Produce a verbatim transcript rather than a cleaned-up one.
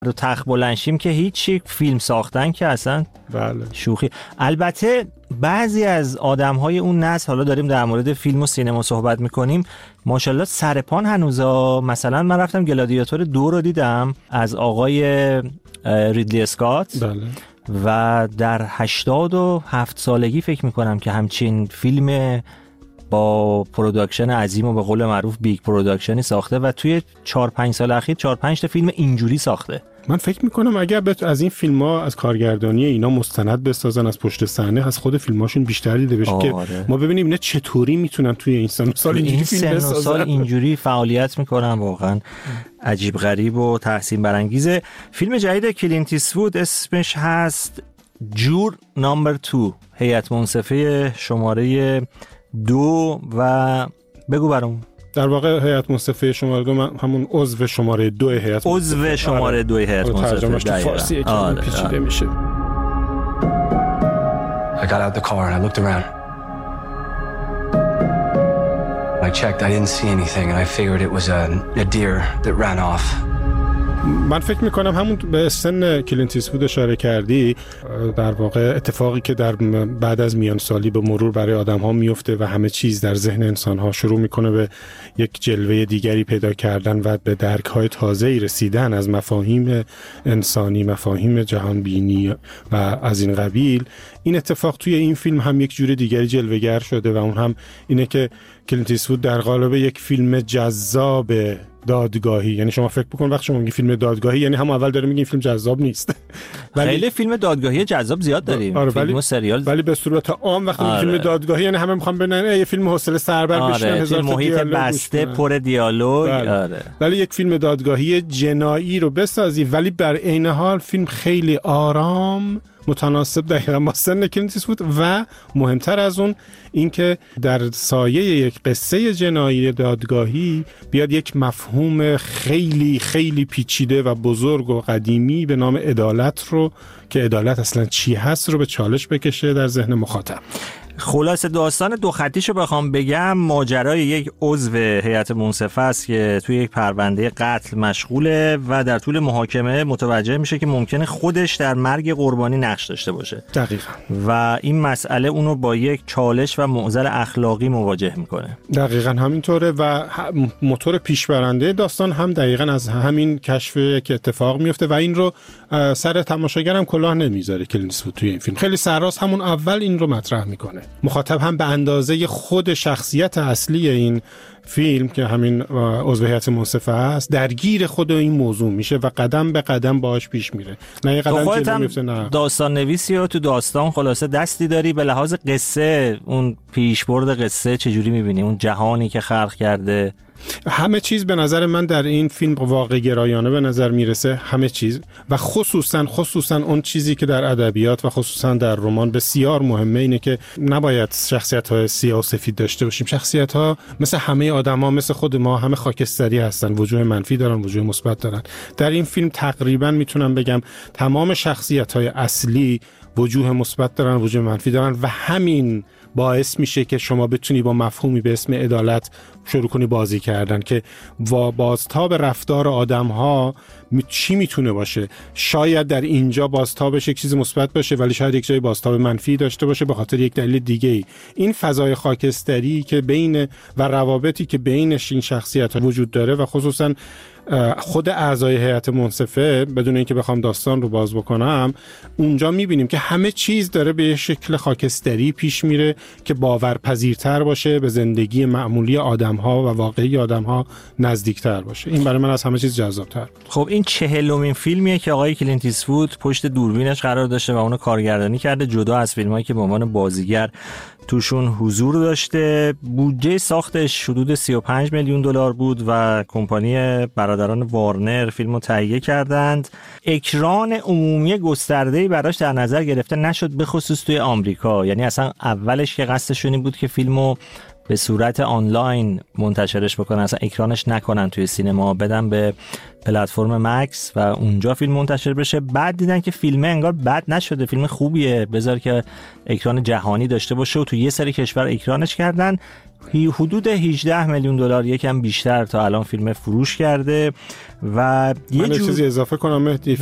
رو تخت بلنشیم که هیچی، فیلم ساختن که اصلا بله شوخی. البته بعضی از آدم‌های اون نسل، حالا داریم در مورد فیلم و سینما صحبت می‌کنیم، ماشاءالله سرپان هنوزا. مثلا من رفتم گلادیاتور دو رو دیدم از آقای ریدلی اسکات. بله. و در هشتاد و هفت سالگی فکر می‌کنم که همچین فیلم با پروداکشن عظیم و به قول معروف بیگ پروداکشنی ساخته و توی چهار پنج سال اخیر چهار پنج تا فیلم اینجوری ساخته. من فکر میکنم اگر از این فیلم ها، از کارگردانی اینا مستند بسازن، از پشت صحنه، از خود فیلماشون بیشتر دیده بشه که ما ببینیم اینا چطوری میتونن توی این سن و سال اینجوری فیلم بسازن، سال اینجوری فعالیت میکنن. واقعا عجیب غریب و تحسین برانگیزه. فیلم جدید کلینت ایستوود اسمش هست جور نامبر دو، هیئت منصفه شماره دو. و بگو برام. در واقع هیئت منصفه شماره دو، من همون عضو شماره دو هیئت عضو شماره دو هیئت منصفه. ترجمهش تو فارسی که پیچیده میشه. I got out the car and I looked around. I checked, I didn't see anything and I figured it was a, a deer that ran off. من فکر میکنم همون به سن کلینت ایستوود اشاره کردی، در واقع اتفاقی که در بعد از میان سالی به مرور برای آدم ها میفته و همه چیز در ذهن انسان ها شروع میکنه به یک جلوه دیگری پیدا کردن و به درک های تازه‌ای رسیدن از مفاهیم انسانی، مفاهیم جهان بینی و از این قبیل. این اتفاق توی این فیلم هم یک جور دیگری جلوه‌گر شده و اون هم اینه که کلینت ایستوود در قالب یک فیلم جذاب دادگاهی، یعنی شما فکر بکن وقتی شما میگی فیلم دادگاهی یعنی هم اول داره میگین فیلم جذاب نیست. ولی خیلی فیلم دادگاهی جذاب زیاد داریم. آره فیلم ولی و سریال. ولی به صورت عام وقتی آره. فیلم دادگاهی یعنی همه میخوان ببینن یه فیلم حوصله سربر آره. بشینن هزار تا محیط بسته پر دیالوگ. بله. آره. ولی یک فیلم دادگاهی جنایی رو بسازی ولی بر عین حال فیلم خیلی آرام، متناسب دقیقا با سن کلینت ایستوود و مهمتر از اون اینکه در سایه یک قصه جنایی دادگاهی بیاد یک مفهوم خیلی خیلی پیچیده و بزرگ و قدیمی به نام عدالت رو، که عدالت اصلا چی هست، رو به چالش بکشه در ذهن مخاطب. خلاصه داستان دو خطیشو بخوام بگم، ماجرای یک عضو هیئت منصفه است که توی یک پرونده قتل مشغوله و در طول محاکمه متوجه میشه که ممکنه خودش در مرگ قربانی نقش داشته باشه. دقیقاً. و این مسئله اونو با یک چالش و معضل اخلاقی مواجه میکنه. دقیقاً همینطوره و موتور پیشبرنده داستان هم دقیقاً از همین کشف که اتفاق میفته و این رو سر تماشاگرم کلاه نمیذاره کلینت ایستوود توی این فیلم. خیلی سرراست همون اول این رو مطرح میکنه. مخاطب هم به اندازه خود شخصیت اصلی این فیلم که همین عضو هیئت منصفه است درگیر خود این موضوع میشه و قدم به قدم باهاش پیش میره. نه یه قدم جلو میفته. نه داستان نویسی و تو داستان خلاصه دستی داری. به لحاظ قصه، اون پیشبرد قصه چجوری میبینی؟ اون جهانی که خلق کرده، همه چیز به نظر من در این فیلم واقع گرایانه به نظر میرسه. همه چیز و خصوصا خصوصا اون چیزی که در ادبیات و خصوصا در رمان بسیار مهمه اینه که نباید شخصیت‌های سیاه و سفید داشته باشیم. شخصیت‌ها مثل همه آدم‌ها، مثل خود ما، همه خاکستری هستن، وجوه منفی دارن، وجوه مثبت دارن. در این فیلم تقریبا میتونم بگم تمام شخصیت‌های اصلی وجوه مثبت دارن، وجوه منفی دارن و همین باعث میشه که شما بتونی با مفهومی به اسم عدالت شروع کنی بازی کردن که با بازتاب رفتار آدم‌ها چی میتونه باشه. شاید در اینجا بازتابش یک چیز مثبت باشه ولی شاید یک جای بازتاب منفی داشته باشه به خاطر یک دلیل دیگه‌ای. این فضای خاکستری که بین و روابطی که بینش این شخصیت‌ها وجود داره و خصوصا خود اعضای هیئت منصفه، بدون اینکه بخوام داستان رو باز بکنم، اونجا میبینیم که همه چیز داره به شکل خاکستری پیش میره که باورپذیرتر باشه، به زندگی معمولی آدم‌ها و واقعی آدم‌ها نزدیکتر باشه. این برای من از همه چیز جذاب‌تر. خب این چهلمین فیلمیه که آقای کلینت ایستوود پشت دوربینش قرار داشته و اونو کارگردانی کرده، جدا از فیلمایی که به عنوان بازیگر توشون حضور داشته. بودجه ساختش حدود سی و پنج میلیون دلار بود و کمپانی برادران وارنر فیلمو تهیه کردند. اکران عمومی گسترده‌ای براش در نظر گرفته نشد، به خصوص توی آمریکا. یعنی اصلا اولش که قصدشون این بود که فیلمو به صورت آنلاین منتشرش بکنن، اصلا اکرانش نکنن توی سینما، بدن به پلتفرم مکس و اونجا فیلم منتشر بشه. بعد دیدن که فیلم انگار بد نشده، فیلم خوبیه، بذار که اکران جهانی داشته باشه و تو یه سری کشور اکرانش کردن. حدود هجده میلیون دلار، یکم بیشتر تا الان فیلم فروش کرده. و یه من جور... چیزی اضافه کنم مهدی،